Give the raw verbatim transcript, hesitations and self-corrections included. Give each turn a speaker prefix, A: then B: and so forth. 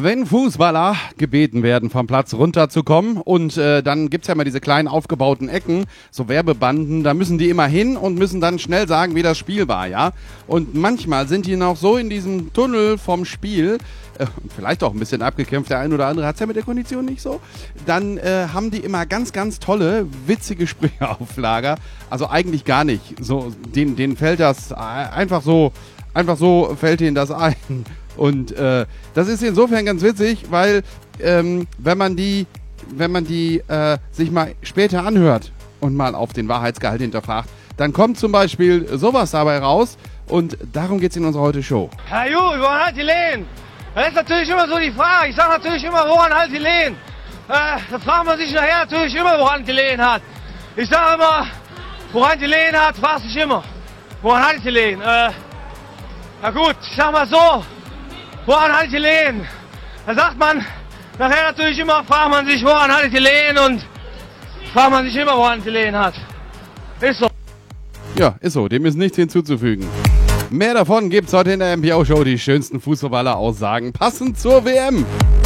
A: Wenn Fußballer gebeten werden, vom Platz runterzukommen und äh, dann gibt's ja immer diese kleinen aufgebauten Ecken, so Werbebanden, da müssen die immer hin und müssen dann schnell sagen, wie das Spiel war, ja. Und manchmal sind die noch so in diesem Tunnel vom Spiel, äh, vielleicht auch ein bisschen abgekämpft, der ein oder andere hat's ja mit der Kondition nicht so, dann äh, haben die immer ganz, ganz tolle, witzige Sprüche auf Lager. Also eigentlich gar nicht. So, denen, denen fällt das einfach so, einfach so fällt ihnen das ein. Und äh, das ist insofern ganz witzig, weil ähm, wenn man die, wenn man die äh, sich mal später anhört und mal auf den Wahrheitsgehalt hinterfragt, dann kommt zum Beispiel sowas dabei raus und darum geht's in unserer heute Show.
B: Herr Ju, woran hat die Lehen? Das ist natürlich immer so die Frage. Ich sage natürlich immer, woran hat die Lehen? Äh, da fragt man sich nachher natürlich immer, woran die Lehen hat. Ich sage immer, woran die Lehen hat, fragt sich immer. Woran hat die Lehen? Äh, na gut, ich sag mal so. Woran hat die Lehen? Da sagt man nachher natürlich immer, fragt man sich, woran hat die Lehen und fragt man sich immer, woran die Lehen hat. Ist so.
A: Ja, ist so, dem ist nichts hinzuzufügen. Mehr davon gibt's heute in der M P O-Show, die schönsten Fußballer-Aussagen passend zur W M.